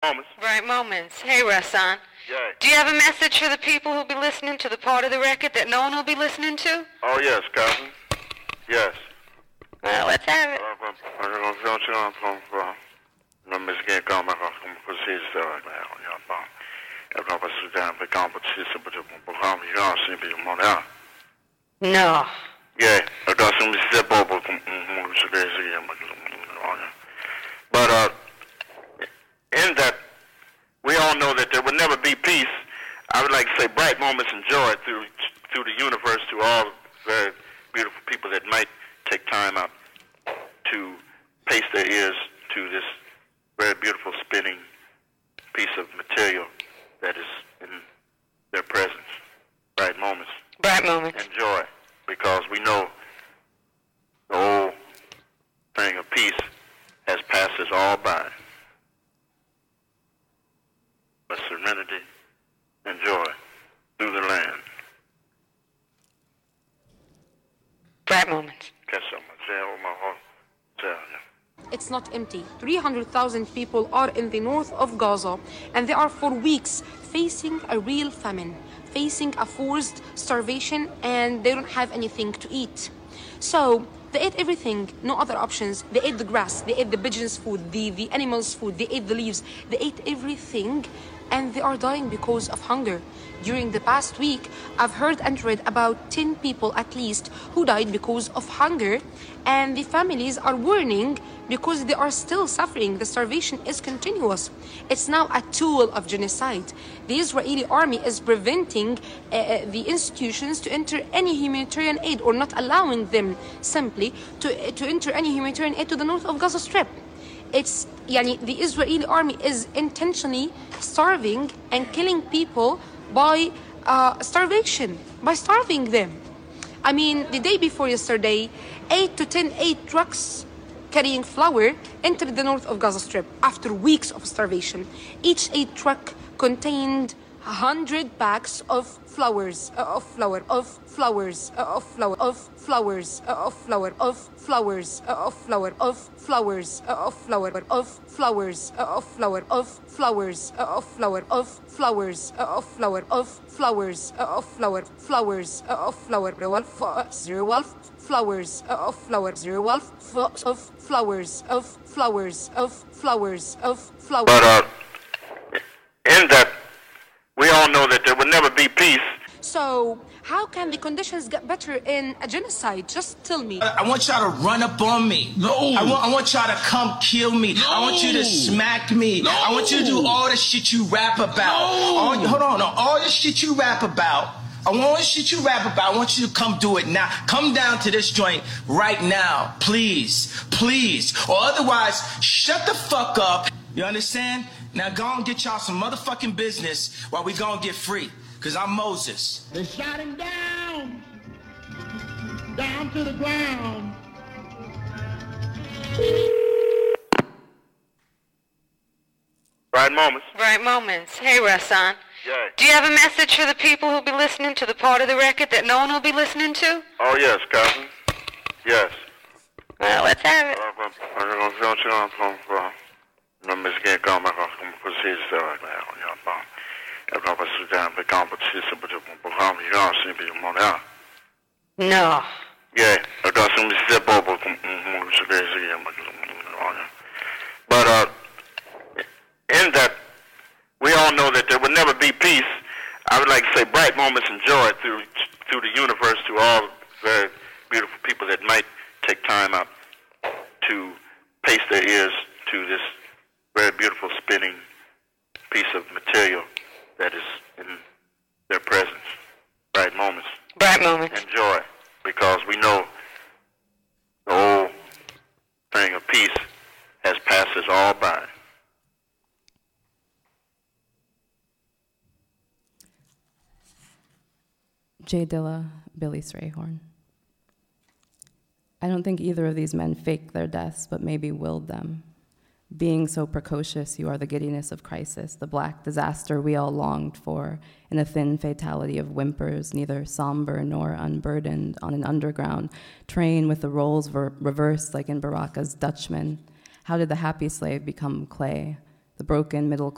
moments. Right moments. Hey, Rahsaan. Yeah. Do you have a message for the people who'll be listening to the part of the record that no one will be listening to? Oh, yes, cousin. Yes. Well, let's have it. No. Yeah. But in that, we all know that there will never be peace. I would like to say bright moments and joy through the universe to all very beautiful people that might take time out to pace their ears to this very beautiful spinning piece of material that is in their presence. Bright moments. Bright moments. And joy, because we know the whole thing of peace has passed us all by. But serenity and joy through the land. Bright moments. It's not empty. 300,000 people are in the north of Gaza, and they are for weeks facing a real famine, facing a forced starvation, and they don't have anything to eat. So they ate everything, no other options. They ate the grass, they ate the pigeons' food, the animals' food, they ate the leaves, they ate everything, and they are dying because of hunger. During the past week, I've heard and read about 10 people at least who died because of hunger, and the families are warning because they are still suffering. The starvation is continuous. It's now a tool of genocide. The Israeli army is preventing the institutions to enter any humanitarian aid, or not allowing them simply to enter any humanitarian aid to the north of Gaza Strip. The Israeli army is intentionally starving and killing people by starvation, by starving them. I mean, the day before yesterday, 8 to 10 aid trucks carrying flour entered the north of Gaza Strip after weeks of starvation. Each aid truck contained 100 packs of flowers, of flour, of flowers, of flour, of flowers, of flour, of flowers, of flour, of flowers, of flour, of flowers, of flour, of flowers, of flour, of flowers, of flour, of flowers, of flour, flowers, of flour, flowers, of flour, of flowers, of flowers, of flowers, of flowers. But in that, we all know that there will never be peace. So, how can the conditions get better in a genocide? Just tell me. I want y'all to run up on me. No. I want y'all to come kill me. No. I want you to smack me. No. I want you to do all the shit you rap about. No. All the shit you rap about. I want you to come do it now. Come down to this joint right now. Please. Please. Or otherwise, shut the fuck up. You understand? Now go and get y'all some motherfucking business while we go and get free. Because I'm Moses. They shot him down to the ground. Right moments. Right moments. Hey, Rahsaan. Yeah. Do you have a message for the people who'll be listening to the part of the record that no one will be listening to? Oh, yes, cousin. Yes. Well, let's have it. No. Yeah. But in that, we all know that there will never be peace. I would like to say bright moments and joy through the universe to all very beautiful people that might take time out to pace their ears to this very beautiful spinning piece of material that is in their presence. Bright moments. Bright moments. And joy, because we know the whole thing of peace has passed us all by. Jay Dilla, Billy Strayhorn. I don't think either of these men faked their deaths, but maybe willed them. Being so precocious, you are the giddiness of crisis, the black disaster we all longed for, in a thin fatality of whimpers, neither somber nor unburdened, on an underground train with the roles reversed like in Baraka's Dutchman. How did the happy slave become clay? The broken middle